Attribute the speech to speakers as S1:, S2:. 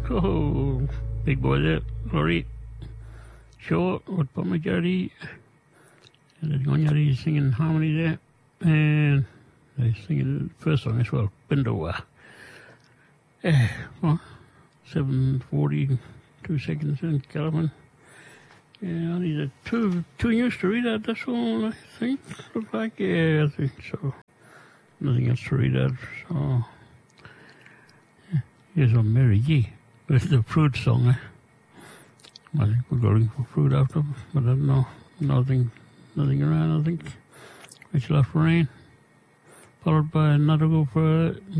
S1: Oh, big boy there, Laurie. Short with Pomajari. And there's Gonyari singing harmony there. And they singing the first song as well, Bindawa. Well, 7:42 seconds in Caliban. Yeah, I need two news to read out. That's all I think. Look like, yeah, I think so. Nothing else to read out. So here's on Mary G. It's the fruit song. I think we're going for fruit after, but I don't know. Nothing around. I think. It's left rain. Followed by another go for